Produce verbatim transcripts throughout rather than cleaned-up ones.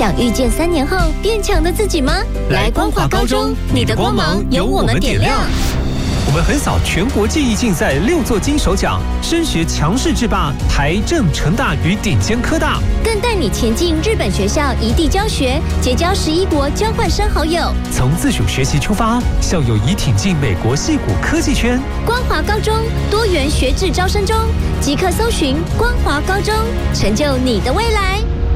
想遇见三年后变强的自己吗？来光华高中，你的光芒由我们点亮。 我们横扫全国技艺竞赛六座金手奖，升学强势制霸台政成大与顶尖科大， 更带你前进日本学校异地教学，结交十一国交换生好友。 从自主学习出发，校友已挺进美国矽谷科技圈。 光华高中多元学制招生中，即刻搜寻光华高中，成就你的未来。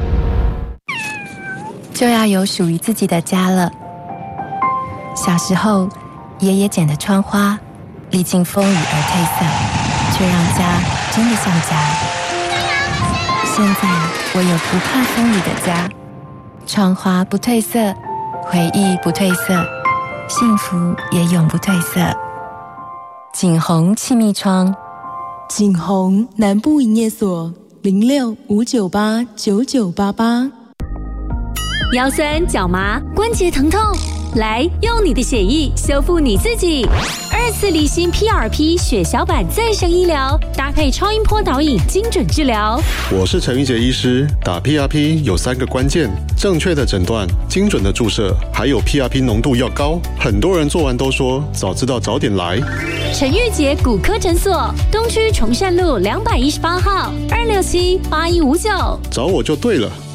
就要有属于自己的家了。小时候，爷爷剪的窗花，历经风雨而褪色，却让家真的像家。现在我有不怕风雨的家，窗花不褪色，回忆不褪色，幸福也永不褪色。景宏气密窗， 景宏南部营业所零六五九八九九八八。 腰酸脚麻关节疼痛，来用你的血液修复你自己。二次离心 P R P 血小板再生医疗，搭配超音波导引精准治疗。 我是陈玉杰医师，打 P R P 有三个关键：正确的诊断、精准的注射，还有 P R P 浓度要高。很多人做完都说早知道早点来。 陈玉杰骨科诊所，东区崇善路两百一十八号，二六七八一五九， 找我就对了。